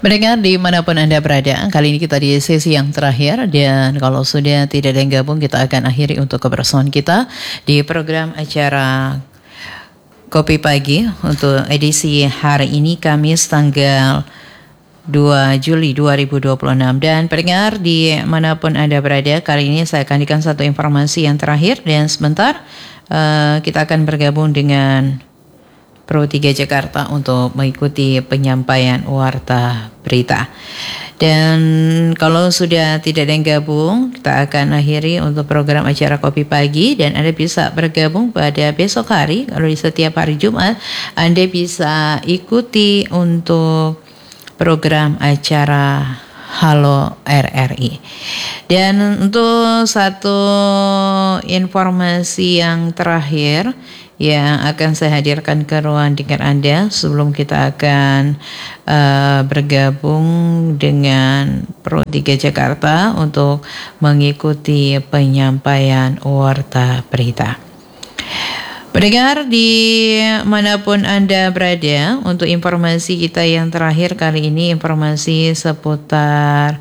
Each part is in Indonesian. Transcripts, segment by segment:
Mendengar dimanapun Anda berada, kali ini kita di sesi yang terakhir dan kalau sudah tidak ada yang gabung kita akan akhiri untuk kebersamaan kita di program acara Kopi Pagi untuk edisi hari ini Kamis tanggal 2 Juli 2026 dan pendengar dimanapun Anda berada, kali ini saya akan berikan satu informasi yang terakhir dan sebentar kita akan bergabung dengan Pro 3 Jakarta untuk mengikuti penyampaian warta berita. Dan kalau sudah tidak ada yang gabung, kita akan akhiri untuk program acara Kopi Pagi dan Anda bisa bergabung pada besok hari. Kalau di setiap hari Jumat, Anda bisa ikuti untuk program acara Halo RRI. Dan untuk satu informasi yang terakhir yang akan saya hadirkan ke ruang dengar Anda sebelum kita akan bergabung dengan Pro 3 Jakarta untuk mengikuti penyampaian warta berita. Pendengar dimanapun Anda berada, untuk informasi kita yang terakhir kali ini informasi seputar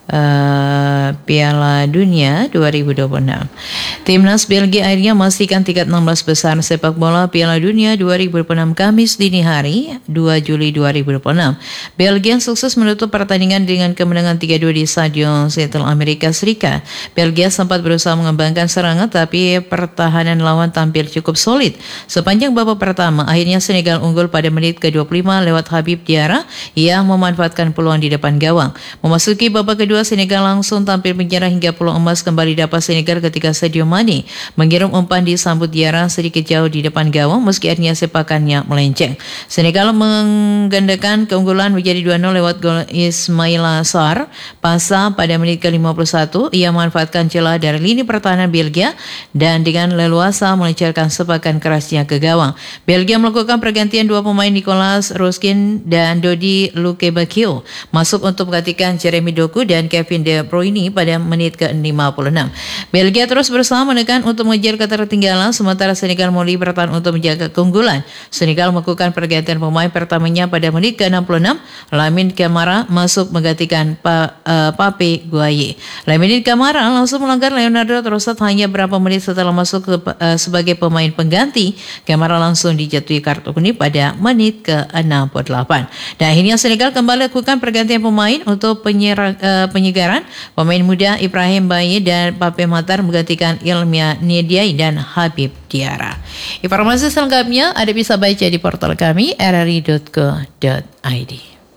Piala Dunia 2026. Timnas Belgia akhirnya memastikan tiket 16 besar sepak bola Piala Dunia 2026 Kamis dini hari 2 Juli 2026. Belgia sukses menutup pertandingan dengan kemenangan 3-2 di Stadion Seattle, Amerika Serikat. Belgia sempat berusaha mengembangkan serangan tapi pertahanan lawan tampil cukup solid. Sepanjang babak pertama, akhirnya Senegal unggul pada menit ke-25 lewat Habib Diarra yang memanfaatkan peluang di depan gawang. Memasuki babak kedua, Senegal langsung tampil menyerah hingga peluang emas kembali dapat Senegal ketika Sadio Mane mengirim umpan disambut Diarra sedikit jauh di depan gawang meski akhirnya sepakannya melenceng. Senegal menggandakan keunggulan menjadi 2-0 lewat gol Ismaila Sarr Pasa pada menit ke-51. Ia memanfaatkan celah dari lini pertahanan Belgia dan dengan leluasa melancarkan sepakan kerasnya ke gawang. Belgia melakukan pergantian dua pemain Nicolas Ruskin dan Dodi Lukebakio masuk untuk menggantikan Jeremy Doku dan Kevin De Bruyne pada menit ke-56. Belgia terus berusaha menekan untuk mengejar ketertinggalan sementara Senegal mulai bertahan untuk menjaga keunggulan. Senegal melakukan pergantian pemain pertamanya pada menit ke-66. Lamine Camara masuk menggantikan Pape Gueye. Lamine Camara langsung melanggar Leonardo Trossard hanya beberapa menit setelah masuk sebagai pemain pengganti. Camara langsung dijatuhi kartu kuning pada menit ke-68. Dan akhirnya Senegal kembali lakukan pergantian pemain untuk penyegaran. Pemain muda Ibrahim Baye dan Pape Matar menggantikan Ilmia Nidiai dan Habib Diarra. Informasi selengkapnya Anda bisa baca di portal kami rri.co.id.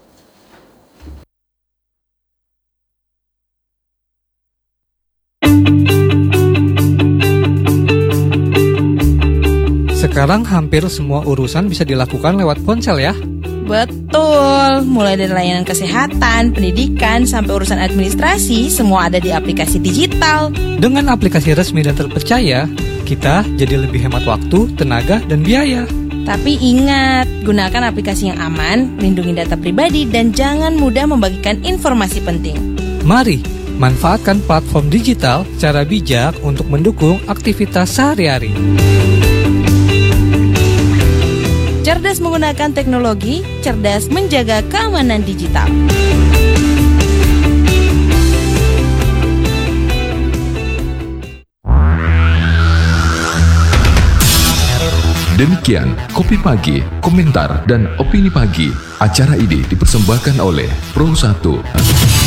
Sekarang hampir semua urusan bisa dilakukan lewat ponsel ya. Betul, mulai dari layanan kesehatan, pendidikan, sampai urusan administrasi, semua ada di aplikasi digital. Dengan aplikasi resmi dan terpercaya, kita jadi lebih hemat waktu, tenaga, dan biaya. Tapi ingat, gunakan aplikasi yang aman, lindungi data pribadi, dan jangan mudah membagikan informasi penting. Mari, manfaatkan platform digital secara bijak untuk mendukung aktivitas sehari-hari. Cerdas menggunakan teknologi, cerdas menjaga keamanan digital. Demikian Kopi Pagi, komentar dan opini pagi. Acara ini dipersembahkan oleh Pro 1.